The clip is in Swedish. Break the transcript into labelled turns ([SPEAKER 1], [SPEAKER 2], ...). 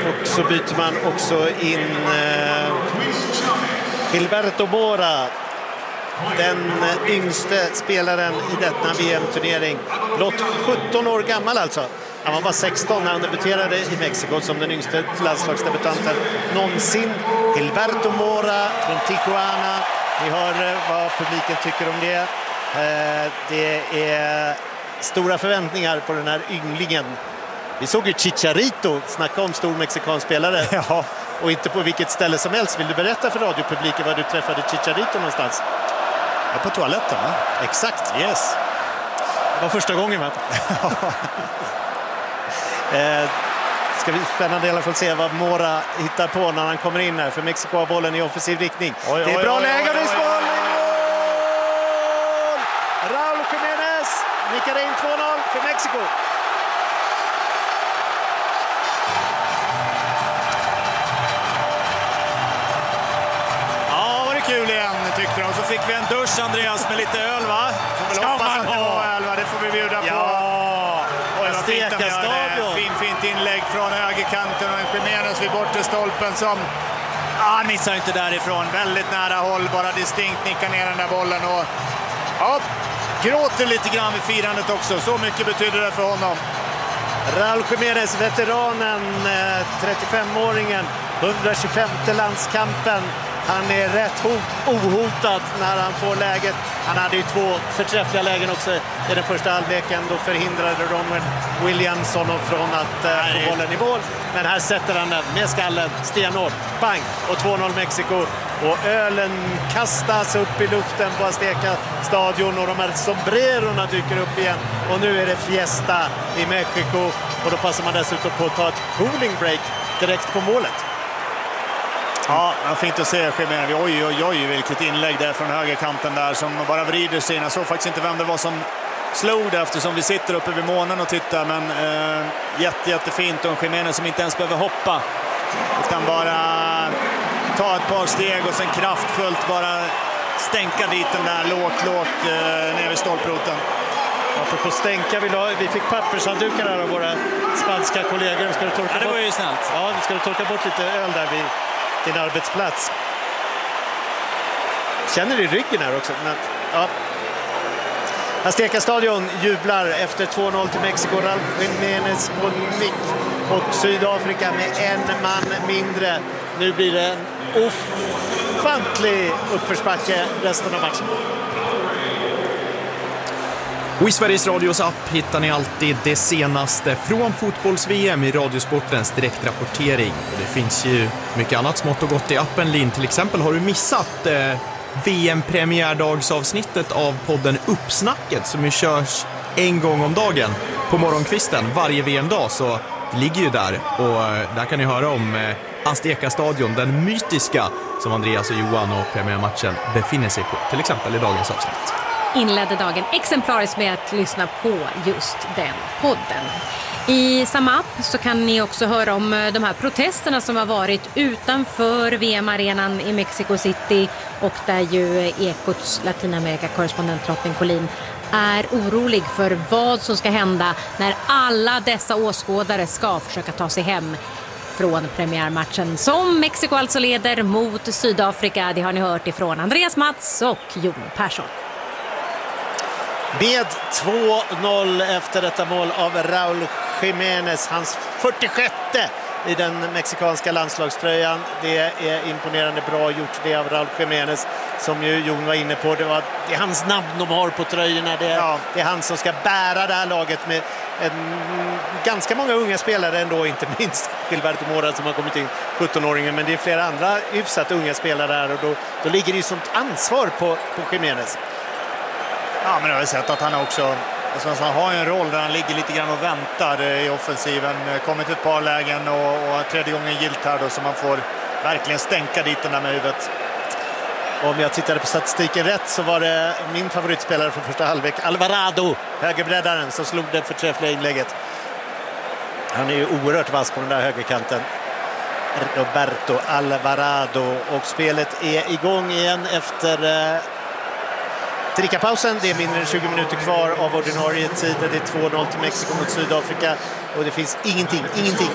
[SPEAKER 1] Och så byter man också in Gilberto Mora, den yngste spelaren i denna VM-turnering. Blott 17 år gammal alltså. Han var bara 16 när han debuterade i Mexiko som den yngste landslagsdebutanten någonsin. Gilberto Mora från Tijuana. Ni hör vad publiken tycker om det. Det är stora förväntningar på den här ynglingen. Vi såg ju Chicharito snacka om stor mexikansk spelare.
[SPEAKER 2] Ja.
[SPEAKER 1] Och inte på vilket ställe som helst. Vill du berätta för radiopubliken var du träffade Chicharito någonstans?
[SPEAKER 2] Ja, på toaletten, va?
[SPEAKER 1] Exakt.
[SPEAKER 2] Yes.
[SPEAKER 1] Det var första gången, va? Ska vi spännande i alla fall se vad Mora hittar på när han kommer in här. För Mexiko har bollen i offensiv riktning.
[SPEAKER 2] Oj,
[SPEAKER 1] det är bra läge och det är
[SPEAKER 2] oj.
[SPEAKER 1] mål! Raúl Jiménez nickar in 2-0 för Mexiko.
[SPEAKER 2] Ja, var det kul igen tyckte de. Så fick vi en dusch, Andreas, med lite öl, va? Ska man ha öl, va? Det får vi bjuda på.
[SPEAKER 1] Ja,
[SPEAKER 2] Oj, vad fint de gör det. Fint inlägg från högerkanten och en Jiménez vid bortre stolpen som han missar inte därifrån. Väldigt nära håll, bara distinkt nickar ner den där bollen och ja, gråter lite grann vid firandet också. Så mycket betyder det för honom.
[SPEAKER 1] Raúl Jiménez, veteranen, 35-åringen, 125 landskampen. Han är rätt ohotad när han får läget. Han hade ju 2 förträffliga lägen också i den första halvleken. Då förhindrade Ronald Williamson från att få bollen i mål. Men här sätter han den med skallen, stenhårt, bang, och 2-0 Mexiko. Och ölen kastas upp i luften på Azteca stadion och de här sombrerorna dyker upp igen. Och nu är det fiesta i Mexiko och då passar man dessutom på att ta ett cooling break direkt på målet.
[SPEAKER 2] Ja, fint att se Jiménez. Oj, vilket inlägg där från högerkanten där som bara vrider sig. Jag såg faktiskt inte vem det var som slog det eftersom vi sitter uppe vid månen och tittar. Men jättefint och en Jiménez som inte ens behöver hoppa. Utan bara ta ett par steg och sen kraftfullt bara stänka dit den där lågt ner vid stolproten.
[SPEAKER 1] Apropå stänka, vi fick pappershanddukar här av våra spanska kollegor. Ska du torka
[SPEAKER 2] det var ju snällt.
[SPEAKER 1] Ja, ska du torka bort lite öl där vid din arbetsplats. Känner du i ryggen här också? Men, ja. Azteca stadion jublar efter 2-0 till Mexiko. Raúl Jiménez på nick och Sydafrika med en man mindre. Nu blir det en ofantlig uppförsbacke resten av matchen.
[SPEAKER 3] Och i Sveriges Radios app hittar ni alltid det senaste från fotbolls-VM i Radiosportens direktrapportering. Och det finns ju mycket annat smått och gott i appen, Linn. Till exempel har du missat VM-premiärdagsavsnittet av podden Uppsnacket som ju körs en gång om dagen på morgonkvisten varje VM-dag, så det ligger ju där. Och där kan ni höra om Azteca stadion, den mytiska som Andreas och Johan och premiärmatchen befinner sig på, till exempel i dagens avsnitt.
[SPEAKER 4] Inledde dagen exemplariskt med att lyssna på just den podden. I samma app så kan ni också höra om de här protesterna som har varit utanför VM-arenan i Mexico City, och där ju Ekots Latinamerika-korrespondent Lotten Collin är orolig för vad som ska hända när alla dessa åskådare ska försöka ta sig hem från premiärmatchen som Mexiko alltså leder mot Sydafrika. Det har ni hört ifrån Andreas Mats och Jon Persson.
[SPEAKER 1] Med 2-0 efter detta mål av Raúl Jiménez, hans 46:e i den mexikanska landslagströjan. Det är imponerande bra gjort det av Raúl Jiménez, som ju Jon var inne på. Det är hans namn de har på tröjorna. Det är han som ska bära det här laget med ganska många unga spelare ändå, inte minst Gilberto Mora som har kommit in, 17-åringen, men det är flera andra hyfsat unga spelare här, och då ligger det ju sånt ansvar på Jiménez.
[SPEAKER 2] Ja, men jag har sett att han också han har en roll där han ligger lite grann och väntar i offensiven. Kommit ett par lägen och tredje gången gilt här då, så man får verkligen stänka dit den där med huvudet.
[SPEAKER 1] Om jag tittade på statistiken rätt så var det min favoritspelare från första halvlek, Alvarado, högerbreddaren, som slog det förträffliga inlägget. Han är ju oerhört vass på den där högerkanten, Roberto Alvarado, och spelet är igång igen efter drickapausen. Det är mindre än 20 minuter kvar av ordinarie tid. Det är 2-0 till Mexiko mot Sydafrika, och det finns ingenting